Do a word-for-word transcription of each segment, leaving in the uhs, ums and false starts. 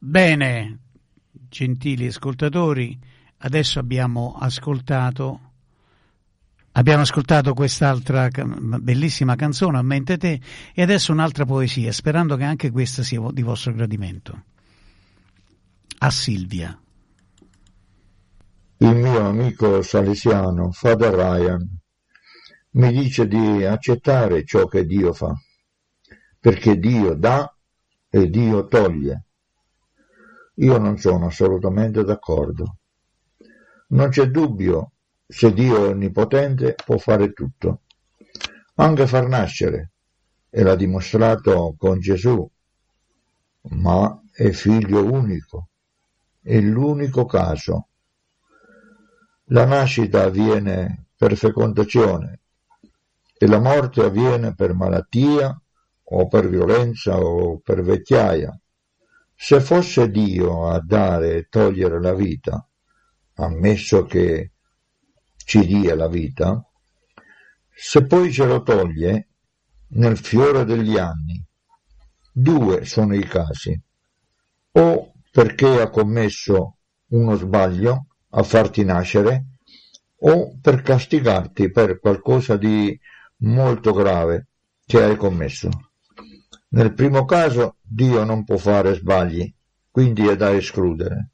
Bene, gentili ascoltatori, adesso abbiamo ascoltato abbiamo ascoltato quest'altra bellissima canzone, A mente te, e adesso un'altra poesia, sperando che anche questa sia di vostro gradimento. A Silvia. Il mio amico salesiano, Father Ryan, mi dice di accettare ciò che Dio fa, perché Dio dà e Dio toglie. Io non sono assolutamente d'accordo. Non c'è dubbio, se Dio è onnipotente può fare tutto, anche far nascere, e l'ha dimostrato con Gesù, ma è figlio unico, è l'unico caso. La nascita avviene per fecondazione e la morte avviene per malattia o per violenza o per vecchiaia. Se fosse Dio a dare e togliere la vita, ammesso che ci dia la vita, se poi ce lo toglie nel fiore degli anni, due sono i casi: o perché ha commesso uno sbaglio a farti nascere, o per castigarti per qualcosa di molto grave che hai commesso. Nel primo caso Dio non può fare sbagli, quindi è da escludere.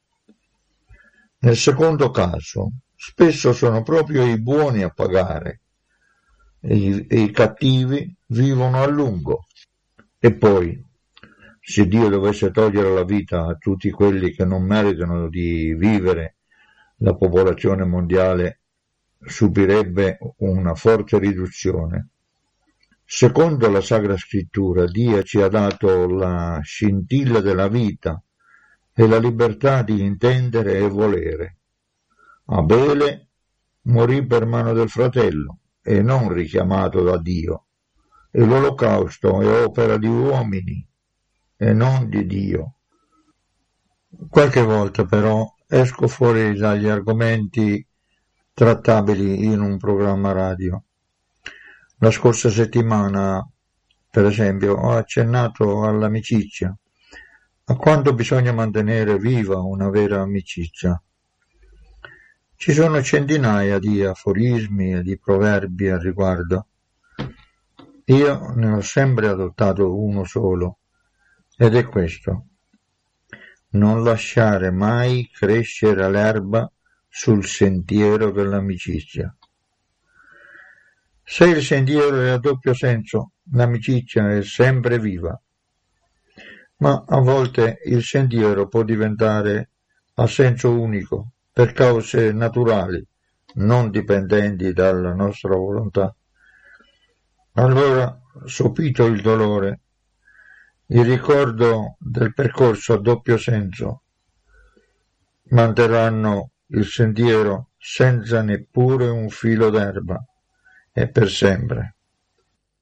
Nel secondo caso spesso sono proprio i buoni a pagare e i, e i cattivi vivono a lungo. E poi, se Dio dovesse togliere la vita a tutti quelli che non meritano di vivere, la popolazione mondiale subirebbe una forte riduzione. Secondo la Sacra Scrittura, Dio ci ha dato la scintilla della vita e la libertà di intendere e volere. Abele morì per mano del fratello e non richiamato da Dio, e l'olocausto è opera di uomini e non di Dio. Qualche volta però esco fuori dagli argomenti trattabili in un programma radio. La scorsa settimana, per esempio, ho accennato all'amicizia, a quanto bisogna mantenere viva una vera amicizia. Ci sono centinaia di aforismi e di proverbi al riguardo. Io ne ho sempre adottato uno solo, ed è questo: non lasciare mai crescere l'erba sul sentiero dell'amicizia. Se il sentiero è a doppio senso, l'amicizia è sempre viva, ma a volte il sentiero può diventare a senso unico per cause naturali, non dipendenti dalla nostra volontà. Allora, sopito il dolore, il ricordo del percorso a doppio senso manterranno il sentiero senza neppure un filo d'erba, e per sempre.